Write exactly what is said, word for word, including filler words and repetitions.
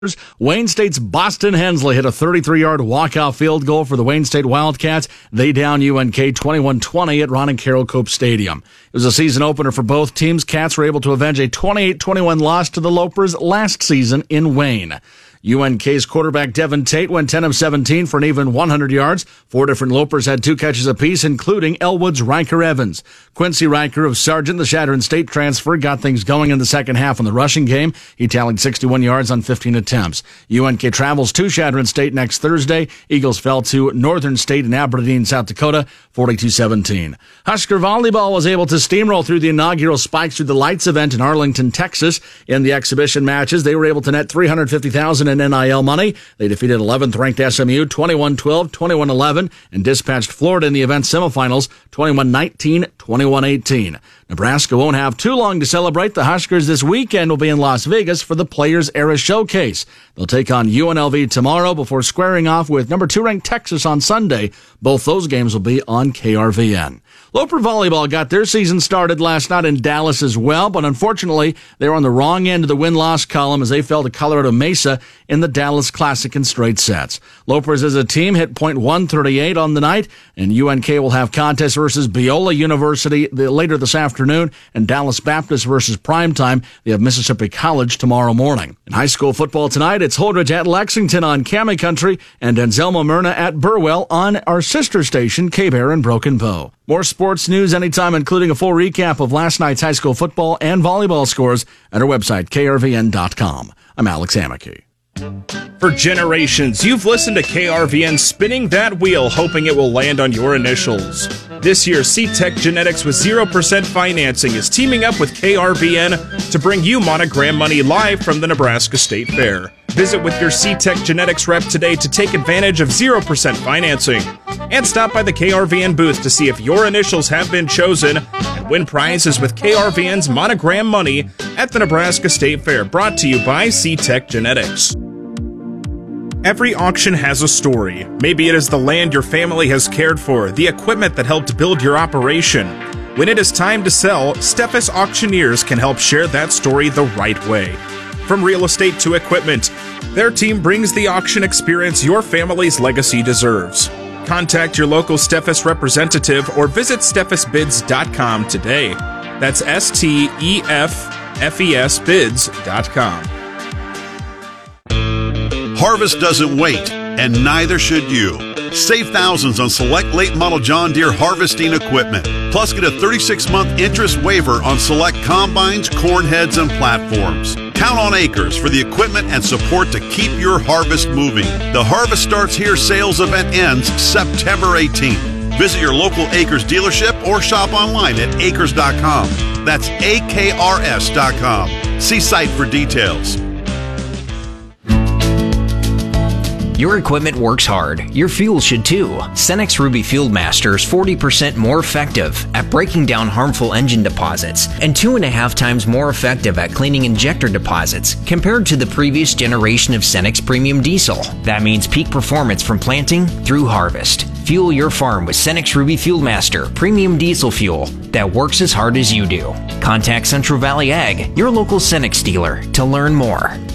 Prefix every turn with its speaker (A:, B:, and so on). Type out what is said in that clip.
A: Wayne State's Boston Hensley hit a thirty-three-yard walkout field goal for the Wayne State Wildcats. They down U N K twenty-one twenty at Ron and Carroll Cope Stadium. It was a season opener for both teams. Cats were able to avenge a twenty-eight twenty-one loss to the Lopers last season in Wayne. U N K's quarterback Devin Tate went ten of seventeen for an even one hundred yards. Four different Lopers had two catches apiece, including Elwood's Riker Evans. Quincy Riker of Sargent, the Chadron State transfer, got things going in the second half in the rushing game. He tallied sixty-one yards on fifteen attempts. U N K travels to Chadron State next Thursday. Eagles fell to Northern State in Aberdeen, South Dakota, forty-two seventeen. Husker Volleyball was able to steamroll through the inaugural Spikes Through the Lights event in Arlington, Texas. In the exhibition matches, they were able to net three hundred fifty thousand dollars in N I L money. They defeated eleventh ranked S M U twenty-one twelve, twenty-one eleven and dispatched Florida in the event semifinals twenty-one nineteen, twenty-one eighteen. Nebraska won't have too long to celebrate. The Huskers this weekend will be in Las Vegas for the Players Era Showcase. They'll take on U N L V tomorrow before squaring off with number two ranked Texas on Sunday. Both those games will be on K R V N. Loper Volleyball got their season started last night in Dallas as well, but unfortunately they were on the wrong end of the win-loss column as they fell to Colorado Mesa in the Dallas Classic in straight sets. Lopers as a team hit point one three eight on the night, and U N K will have contests versus Biola University later this afternoon, and Dallas Baptist versus Primetime. They have Mississippi College tomorrow morning. In high school football tonight, it's Holdridge at Lexington on Cammie Country and Anselmo Myrna at Burwell on our sister station, K-Bear in Broken Bow. More sports news anytime, including a full recap of last night's high school football and volleyball scores at our website, K R V N dot com. I'm Alex Amicky.
B: For generations, you've listened to K R V N spinning that wheel, hoping it will land on your initials. This year, C-Tech Genetics with zero percent financing is teaming up with K R V N to bring you Monogram Money live from the Nebraska State Fair. Visit with your C-Tech Genetics rep today to take advantage of zero percent financing. And stop by the K R V N booth to see if your initials have been chosen and win prizes with K R V N's Monogram Money at the Nebraska State Fair, brought to you by C-Tech Genetics. Every auction has a story. Maybe it is the land your family has cared for, the equipment that helped build your operation. When it is time to sell, Steffes Auctioneers can help share that story the right way. From real estate to equipment, their team brings the auction experience your family's legacy deserves. Contact your local Steffes representative or visit steffes bids dot com today. That's S T E F F E S bids dot com.
C: Harvest doesn't wait, and neither should you. Save thousands on select late model John Deere harvesting equipment. Plus, get a thirty-six month interest waiver on select combines, corn heads, and platforms. Count on Acres for the equipment and support to keep your harvest moving. The Harvest Starts Here sales event ends September eighteenth. Visit your local Acres dealership or shop online at acres dot com. That's A K R S dot com. See site for details.
D: Your equipment works hard. Your fuel should too. Cenex Ruby Fieldmaster is forty percent more effective at breaking down harmful engine deposits and two and a half times more effective at cleaning injector deposits compared to the previous generation of Cenex Premium Diesel. That means peak performance from planting through harvest. Fuel your farm with Cenex Ruby Fieldmaster Premium Diesel Fuel that works as hard as you do. Contact Central Valley Ag, your local Cenex dealer, to learn more.